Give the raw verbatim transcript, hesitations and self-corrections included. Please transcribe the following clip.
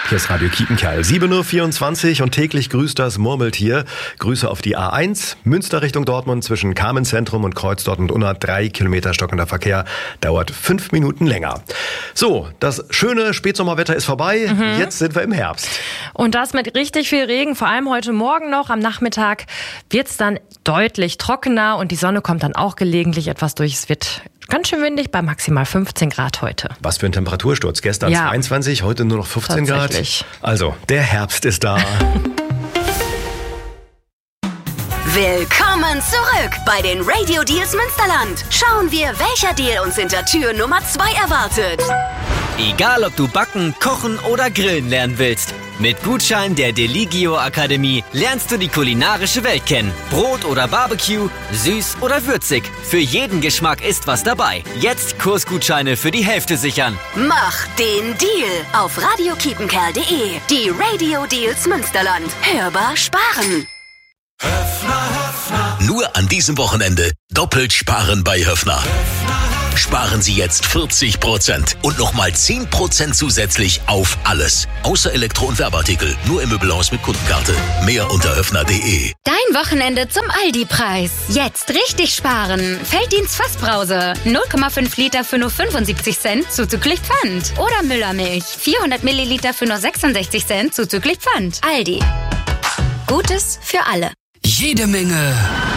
Hier ist Radio Kiepenkerl. sieben Uhr vierundzwanzig und täglich grüßt das Murmeltier. Grüße auf die A eins, Münster Richtung Dortmund zwischen Kamenz-Zentrum und Kreuz Dortmund-Unna. Drei Kilometer stockender Verkehr, dauert fünf Minuten länger. So, das schöne Spätsommerwetter ist vorbei. Mhm. Jetzt sind wir im Herbst. Und das mit richtig viel Regen, vor allem heute Morgen noch. Am Nachmittag wird es dann deutlich trockener und die Sonne kommt dann auch gelegentlich etwas durch. Es wird ganz schön windig bei maximal fünfzehn Grad heute. Was für ein Temperatursturz. Gestern ja. zweiundzwanzig, heute nur noch fünfzehn Grad. Also, der Herbst ist da. Willkommen zurück bei den Radio Deals Münsterland. Schauen wir, welcher Deal uns hinter Tür Nummer zwei erwartet. Egal, ob du backen, kochen oder grillen lernen willst. Mit Gutschein der Deligio Akademie lernst du die kulinarische Welt kennen. Brot oder Barbecue, süß oder würzig. Für jeden Geschmack ist was dabei. Jetzt Kursgutscheine für die Hälfte sichern. Mach den Deal auf radio kiepenkerl punkt de. Die Radio Deals Münsterland. Hörbar sparen. Höffner, Höffner. Nur an diesem Wochenende doppelt sparen bei Höffner. Höffner. Sparen Sie jetzt vierzig Prozent und nochmal zehn Prozent zusätzlich auf alles. Außer Elektro- und Werbeartikel. Nur im Möbelhaus mit Kundenkarte. Mehr unter höffner punkt de. Dein Wochenende zum Aldi-Preis. Jetzt richtig sparen. Felddienst Fassbrause. null Komma fünf Liter für nur fünfundsiebzig Cent zuzüglich Pfand. Oder Müllermilch. vierhundert Milliliter für nur sechsundsechzig Cent zuzüglich Pfand. Aldi. Gutes für alle. Jede Menge